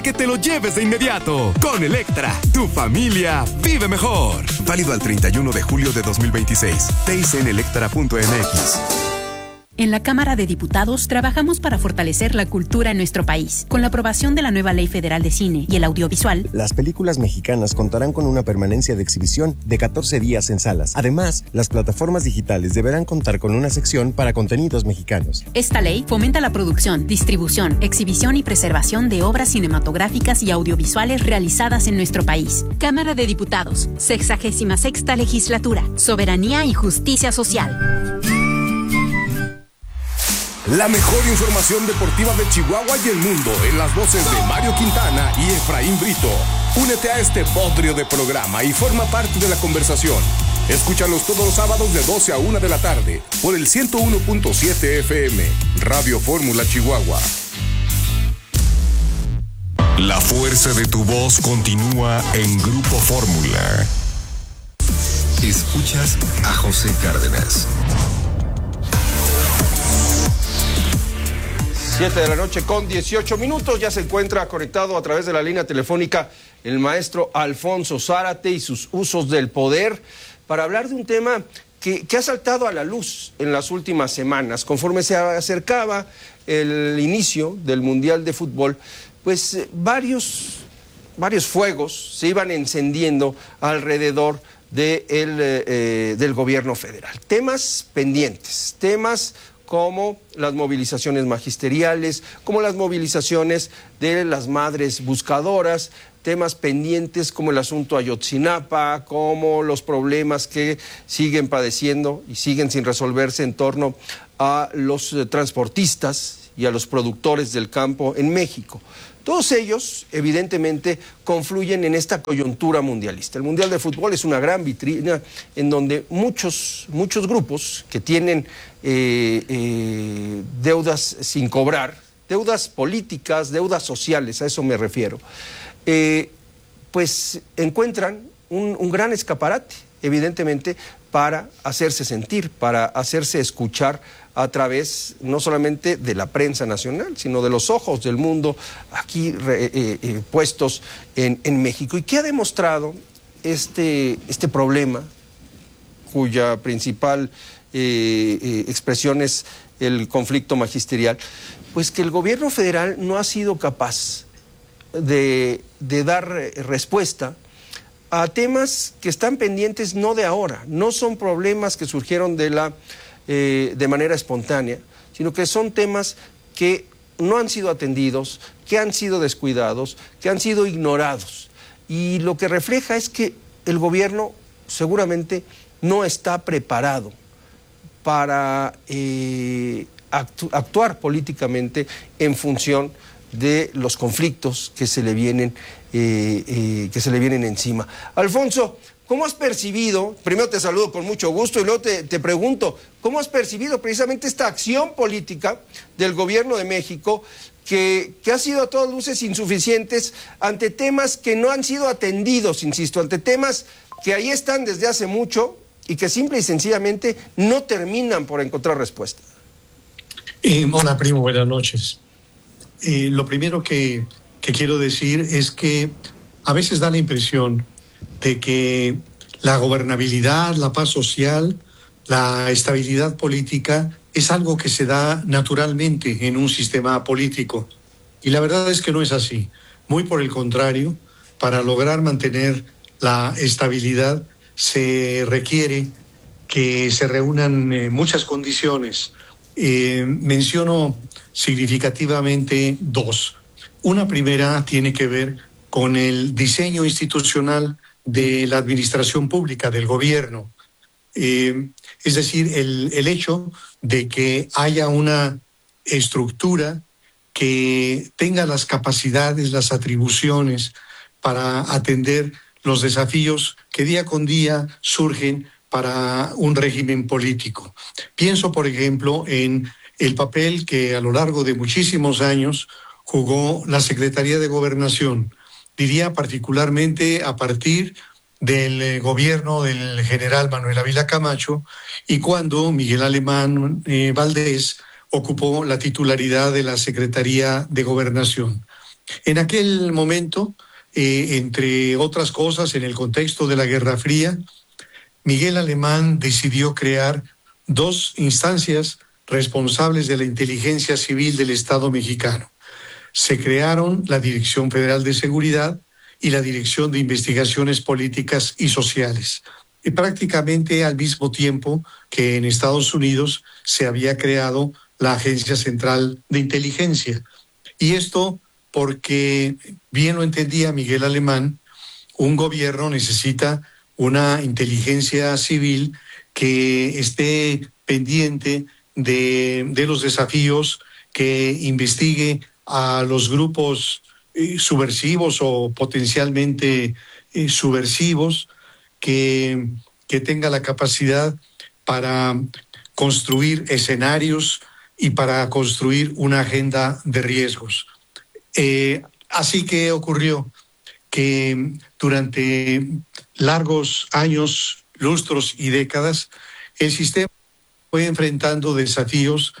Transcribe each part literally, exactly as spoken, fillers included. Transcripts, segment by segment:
que te lo lleves de inmediato. Con Electra, tu familia vive mejor. Válido al treinta y uno de julio de dos mil veintiséis. T I C en electra punto m x. En la Cámara de Diputados trabajamos para fortalecer la cultura en nuestro país. Con la aprobación de la nueva Ley Federal de Cine y el Audiovisual, las películas mexicanas contarán con una permanencia de exhibición de catorce días en salas. Además, las plataformas digitales deberán contar con una sección para contenidos mexicanos. Esta ley fomenta la producción, distribución, exhibición y preservación de obras cinematográficas y audiovisuales realizadas en nuestro país. Cámara de Diputados, sexagésima sexta legislatura, soberanía y justicia social. La mejor información deportiva de Chihuahua y el mundo en las voces de Mario Quintana y Efraín Brito. Únete a este bodrio de programa y forma parte de la conversación. Escúchalos todos los sábados de doce a una de la tarde por el ciento uno punto siete F M, Radio Fórmula Chihuahua. La fuerza de tu voz continúa en Grupo Fórmula. Escuchas a José Cárdenas. siete de la noche con dieciocho minutos, ya se encuentra conectado a través de la línea telefónica el maestro Alfonso Zárate y sus usos del poder para hablar de un tema que, que ha saltado a la luz en las últimas semanas. Conforme se acercaba el inicio del Mundial de Fútbol, pues eh, varios, varios fuegos se iban encendiendo alrededor de el, eh, del gobierno federal. Temas pendientes, temas como las movilizaciones magisteriales, como las movilizaciones de las madres buscadoras, temas pendientes como el asunto Ayotzinapa, como los problemas que siguen padeciendo y siguen sin resolverse en torno a los eh, transportistas y a los productores del campo en México. Todos ellos, evidentemente, confluyen en esta coyuntura mundialista. El Mundial de Fútbol es una gran vitrina en donde muchos, muchos grupos que tienen eh, eh, deudas sin cobrar, deudas políticas, deudas sociales, a eso me refiero, eh, pues encuentran un, un gran escaparate, evidentemente, para hacerse sentir, para hacerse escuchar a través no solamente de la prensa nacional, sino de los ojos del mundo aquí re, eh, eh, puestos en, en México. ¿Y qué ha demostrado este, este problema, cuya principal eh, eh, expresión es el conflicto magisterial? Pues que el gobierno federal no ha sido capaz de, de dar respuesta a temas que están pendientes no de ahora, no son problemas que surgieron de la eh, de manera espontánea, sino que son temas que no han sido atendidos, que han sido descuidados, que han sido ignorados. Y lo que refleja es que el gobierno seguramente no está preparado para eh, actu- actuar políticamente en función de los conflictos que se le vienen eh, eh, que se le vienen encima. Alfonso, ¿cómo has percibido? Primero te saludo con mucho gusto y luego te, te pregunto, ¿cómo has percibido precisamente esta acción política del gobierno de México que, que ha sido a todas luces insuficientes ante temas que no han sido atendidos, insisto, ante temas que ahí están desde hace mucho y que simple y sencillamente no terminan por encontrar respuesta? Eh, hola, primo, buenas noches. Eh, lo primero que, que quiero decir es que a veces da la impresión de que la gobernabilidad, la paz social, la estabilidad política es algo que se da naturalmente en un sistema político. Y la verdad es que no es así. Muy por el contrario, para lograr mantener la estabilidad se requiere que se reúnan eh, muchas condiciones. Eh, menciono significativamente dos. Una primera tiene que ver con el diseño institucional de la administración pública, del gobierno. Eh, es decir, el, el hecho de que haya una estructura que tenga las capacidades, las atribuciones para atender los desafíos que día con día surgen para un régimen político. Pienso, por ejemplo, en el papel que a lo largo de muchísimos años jugó la Secretaría de Gobernación, diría particularmente a partir del eh, gobierno del general Manuel Ávila Camacho y cuando Miguel Alemán eh, Valdés ocupó la titularidad de la Secretaría de Gobernación. En aquel momento, eh, entre otras cosas, en el contexto de la Guerra Fría, Miguel Alemán decidió crear dos instancias responsables de la inteligencia civil del Estado mexicano. Se crearon la Dirección Federal de Seguridad y la Dirección de Investigaciones Políticas y Sociales. Y prácticamente al mismo tiempo que en Estados Unidos se había creado la Agencia Central de Inteligencia. Y esto porque, bien lo entendía Miguel Alemán, un gobierno necesita una inteligencia civil que esté pendiente de, de los desafíos, que investigue a los grupos eh, subversivos o potencialmente eh, subversivos, que, que tenga la capacidad para construir escenarios y para construir una agenda de riesgos. Eh, así que ocurrió que durante largos años, lustros y décadas, el sistema fue enfrentando desafíos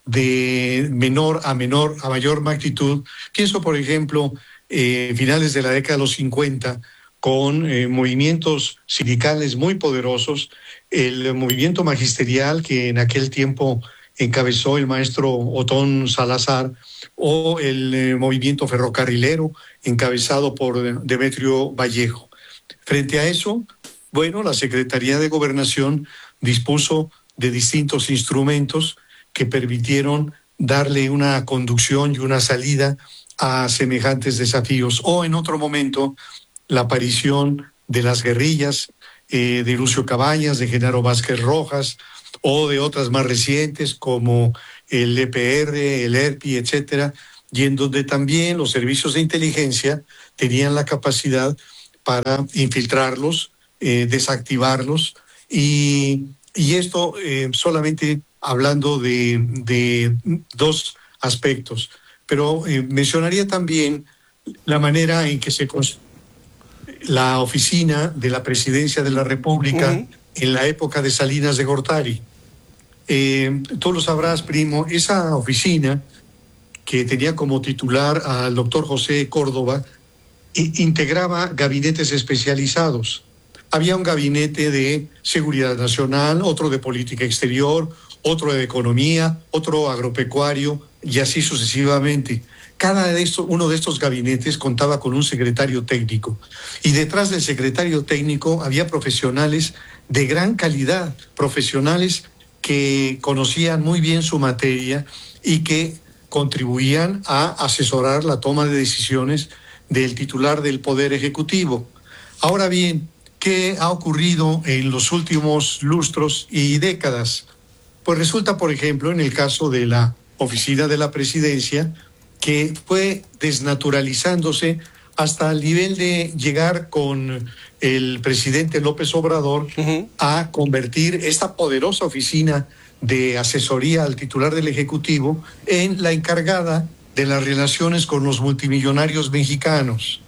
de menor a menor, a mayor magnitud. Pienso, por ejemplo, eh, finales de la década de los cincuenta, con eh, movimientos sindicales muy poderosos, el movimiento magisterial que en aquel tiempo encabezó el maestro Otón Salazar, o el eh, movimiento ferrocarrilero encabezado por Demetrio Vallejo. Frente a eso, bueno, la Secretaría de Gobernación dispuso de distintos instrumentos que permitieron darle una conducción y una salida a semejantes desafíos. O en otro momento, la aparición de las guerrillas eh, de Lucio Cabañas, de Genaro Vázquez Rojas, o de otras más recientes como el E P R, el E R P I, etcétera, y en donde también los servicios de inteligencia tenían la capacidad para infiltrarlos, eh, desactivarlos, y, y esto eh, solamente hablando de, de dos aspectos. Pero eh, mencionaría también la manera en que se construyó la oficina de la Presidencia de la República uh-huh. en la época de Salinas de Gortari. Eh, tú lo sabrás, primo, esa oficina que tenía como titular al doctor José Córdoba, e, integraba gabinetes especializados. Había un gabinete de seguridad nacional, otro de política exterior, otro de economía, otro agropecuario y así sucesivamente. Cada de estos, uno de estos gabinetes contaba con un secretario técnico, y detrás del secretario técnico había profesionales de gran calidad, profesionales que conocían muy bien su materia y que contribuían a asesorar la toma de decisiones del titular del Poder Ejecutivo. Ahora bien, ¿qué ha ocurrido en los últimos lustros y décadas? Pues resulta, por ejemplo, en el caso de la Oficina de la Presidencia, que fue desnaturalizándose hasta el nivel de llegar con el presidente López Obrador uh-huh. a convertir esta poderosa oficina de asesoría al titular del Ejecutivo en la encargada de las relaciones con los multimillonarios mexicanos.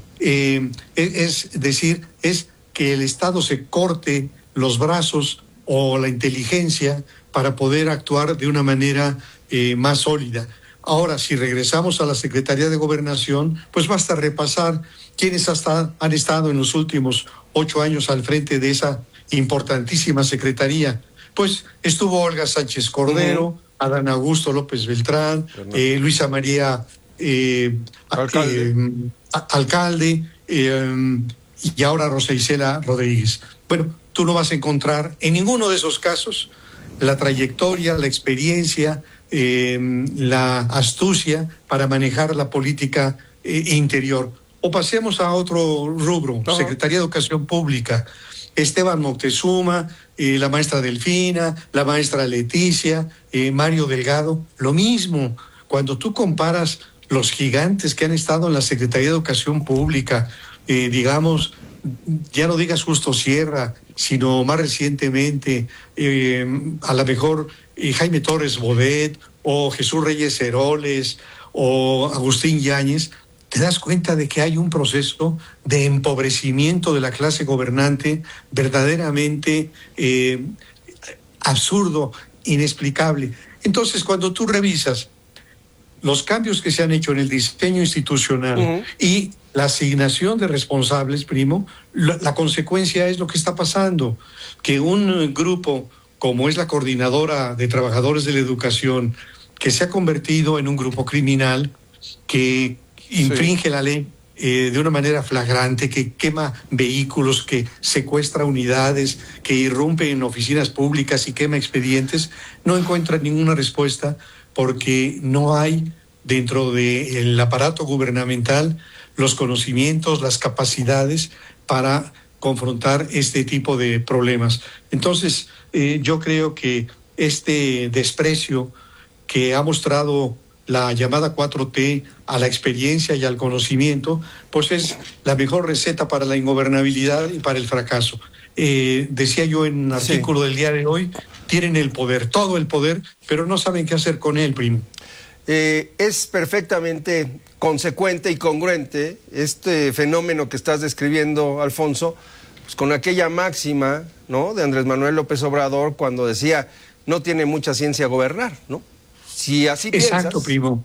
Eh, es decir, es que el Estado se corte los brazos o la inteligencia para poder actuar de una manera eh, más sólida. Ahora, si regresamos a la Secretaría de Gobernación, pues basta repasar quiénes hasta han estado en los últimos ocho años al frente de esa importantísima secretaría. Pues estuvo Olga Sánchez Cordero, uh-huh. Adán Augusto López Beltrán, eh, Luisa María eh, alcalde, eh, a, alcalde eh, y ahora Rosa Isela Rodríguez. Bueno, tú no vas a encontrar en ninguno de esos casos la trayectoria, la experiencia, eh, la astucia para manejar la política eh, interior. O pasemos a otro rubro, uh-huh. Secretaría de Educación Pública. Esteban Moctezuma, eh, la maestra Delfina, la maestra Leticia, eh, Mario Delgado, lo mismo. Cuando tú comparas los gigantes que han estado en la Secretaría de Educación Pública, eh, digamos, ya no digas Justo Sierra, sino más recientemente, eh, a lo mejor eh, Jaime Torres Bodet, o Jesús Reyes Heroles, o Agustín Yáñez, te das cuenta de que hay un proceso de empobrecimiento de la clase gobernante verdaderamente eh, absurdo, inexplicable. Entonces, cuando tú revisas los cambios que se han hecho en el diseño institucional uh-huh. y la asignación de responsables, primo, la, la consecuencia es lo que está pasando, que un grupo como es la Coordinadora de Trabajadores de la Educación, que se ha convertido en un grupo criminal, que infringe sí. la ley eh, de una manera flagrante, que quema vehículos, que secuestra unidades, que irrumpe en oficinas públicas y quema expedientes, no encuentra ninguna respuesta porque no hay dentro del aparato gubernamental los conocimientos, las capacidades para confrontar este tipo de problemas. Entonces, eh, yo creo que este desprecio que ha mostrado la llamada cuatro T a la experiencia y al conocimiento, pues es la mejor receta para la ingobernabilidad y para el fracaso. Eh, decía yo en un artículo sí. del día de hoy, tienen el poder, todo el poder, pero no saben qué hacer con él, primo. Eh, es perfectamente consecuente y congruente este fenómeno que estás describiendo, Alfonso, pues con aquella máxima, ¿no?, de Andrés Manuel López Obrador cuando decía, no tiene mucha ciencia gobernar, ¿no? Si así piensas... Exacto, primo.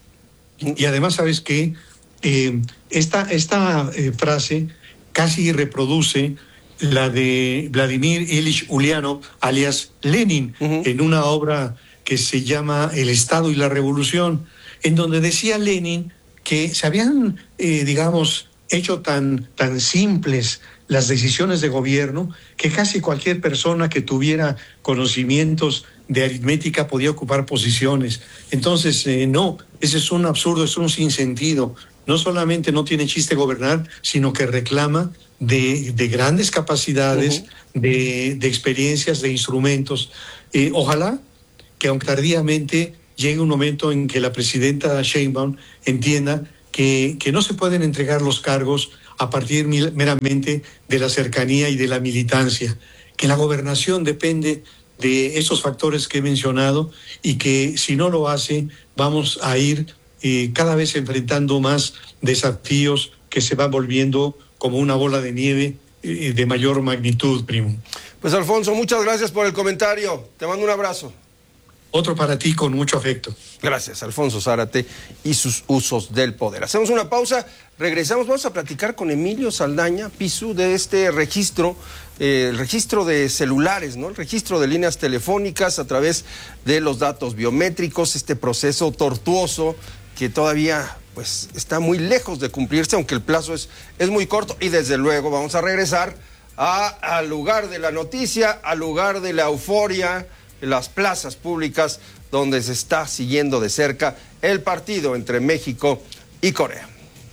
Y además, ¿sabes qué? Eh, esta esta eh, frase casi reproduce la de Vladimir Ilich Ulyanov, alias Lenin, uh-huh. en una obra que se llama El Estado y la Revolución, en donde decía Lenin que se habían, eh, digamos, hecho tan, tan simples las decisiones de gobierno que casi cualquier persona que tuviera conocimientos de aritmética podía ocupar posiciones. Entonces, eh, no, ese es un absurdo, es un sinsentido. No solamente no tiene chiste gobernar, sino que reclama de, de grandes capacidades, uh-huh. de, de experiencias, de instrumentos. Eh, ojalá que aunque tardíamente llegue un momento en que la presidenta Sheinbaum entienda que, que no se pueden entregar los cargos a partir meramente de la cercanía y de la militancia, que la gobernación depende de esos factores que he mencionado y que si no lo hace vamos a ir eh, cada vez enfrentando más desafíos que se van volviendo como una bola de nieve eh, de mayor magnitud, primo. Pues Alfonso, muchas gracias por el comentario, te mando un abrazo. Otro para ti con mucho afecto. Gracias, Alfonso Zárate y sus usos del poder. Hacemos una pausa, regresamos, vamos a platicar con Emilio Saldaña Pisu de este registro, eh, el registro de celulares, ¿no? El registro de líneas telefónicas a través de los datos biométricos, este proceso tortuoso que todavía pues está muy lejos de cumplirse, aunque el plazo es, es muy corto, y desde luego vamos a regresar a, al lugar de la noticia, al lugar de la euforia, las plazas públicas donde se está siguiendo de cerca el partido entre México y Corea.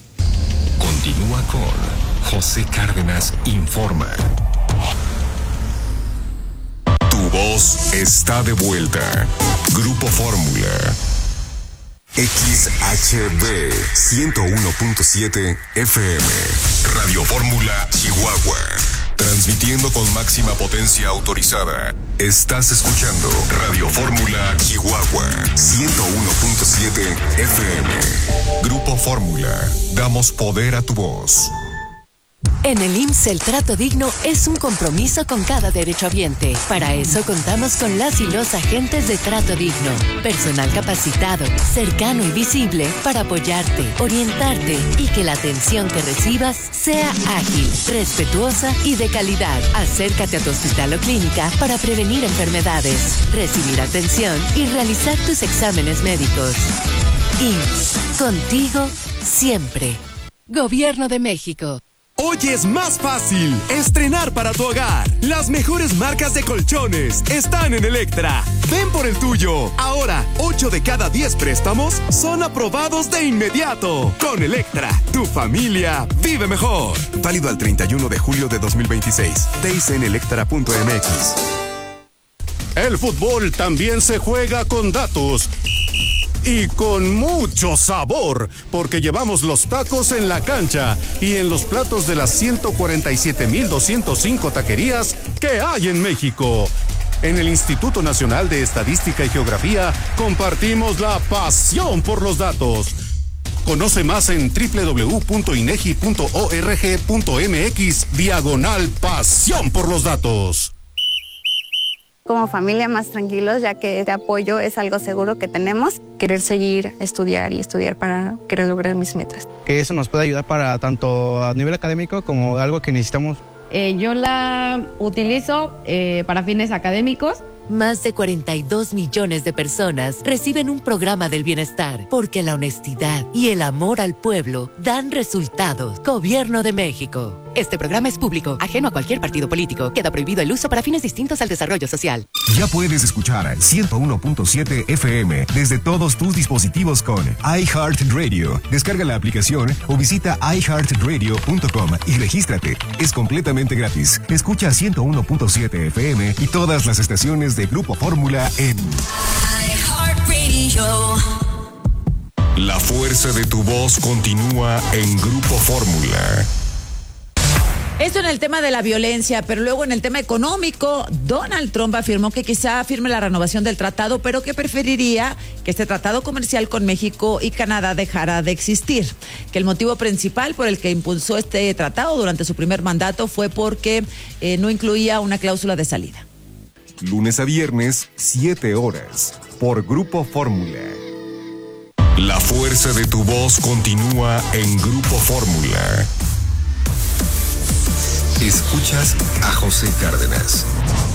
Continúa con José Cárdenas Informa. Tu voz está de vuelta. Grupo Fórmula. X H B ciento uno punto siete F M. Radio Fórmula Chihuahua. Transmitiendo con máxima potencia autorizada. Estás escuchando Radio Fórmula Chihuahua ciento uno punto siete F M. Grupo Fórmula. Damos poder a tu voz. En el I M S S el trato digno es un compromiso con cada derechohabiente. Para eso contamos con las y los agentes de trato digno. Personal capacitado, cercano y visible para apoyarte, orientarte y que la atención que recibas sea ágil, respetuosa y de calidad. Acércate a tu hospital o clínica para prevenir enfermedades, recibir atención y realizar tus exámenes médicos. I M S S, contigo siempre. Gobierno de México. Hoy es más fácil estrenar para tu hogar. Las mejores marcas de colchones están en Electra. Ven por el tuyo. Ahora, ocho de cada diez préstamos son aprobados de inmediato. Con Electra, tu familia vive mejor. Válido al treinta y uno de julio de dos mil veintiséis. T I C en electra punto m x. El fútbol también se juega con datos. Y con mucho sabor, porque llevamos los tacos en la cancha y en los platos de las ciento cuarenta y siete mil doscientos cinco taquerías que hay en México. En el Instituto Nacional de Estadística y Geografía compartimos la pasión por los datos. Conoce más en doble u doble u doble u punto inegi punto org punto m x diagonal pasión por los datos. Como familia más tranquilos, ya que este apoyo es algo seguro que tenemos. Querer seguir, estudiar y estudiar para querer lograr mis metas. Que eso nos puede ayudar para tanto a nivel académico como algo que necesitamos. Eh, yo la utilizo eh, para fines académicos. Más de cuarenta y dos millones de personas reciben un programa del bienestar porque la honestidad y el amor al pueblo dan resultados. Gobierno de México. Este programa es público, ajeno a cualquier partido político. Queda prohibido el uso para fines distintos al desarrollo social. Ya puedes escuchar ciento uno punto siete F M desde todos tus dispositivos con iHeartRadio. Descarga la aplicación o visita i heart radio punto com y regístrate. Es completamente gratis. Escucha ciento uno punto siete F M y todas las estaciones de Grupo Fórmula en iHeartRadio. La fuerza de tu voz continúa en Grupo Fórmula. Esto en el tema de la violencia, pero luego en el tema económico, Donald Trump afirmó que quizá firme la renovación del tratado, pero que preferiría que este tratado comercial con México y Canadá dejara de existir. Que el motivo principal por el que impulsó este tratado durante su primer mandato fue porque eh, no incluía una cláusula de salida. Lunes a viernes, siete horas, por Grupo Fórmula. La fuerza de tu voz continúa en Grupo Fórmula. Escuchas a José Cárdenas.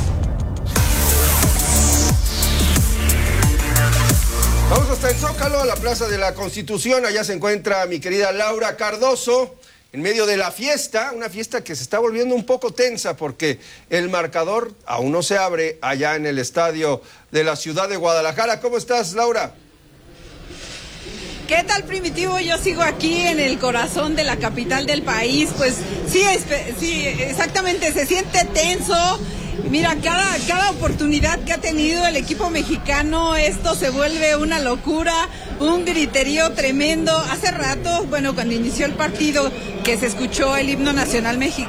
Vamos hasta el Zócalo, a la Plaza de la Constitución. Allá se encuentra mi querida Laura Cardoso, en medio de la fiesta, una fiesta que se está volviendo un poco tensa porque el marcador aún no se abre allá en el estadio de la ciudad de Guadalajara. ¿Cómo estás, Laura? ¿Qué tal, Primitivo? Yo sigo aquí en el corazón de la capital del país. Pues sí, sí, exactamente, se siente tenso. Mira, cada, cada oportunidad que ha tenido el equipo mexicano, esto se vuelve una locura, un griterío tremendo. Hace rato, bueno, cuando inició el partido, que se escuchó el himno nacional mexicano,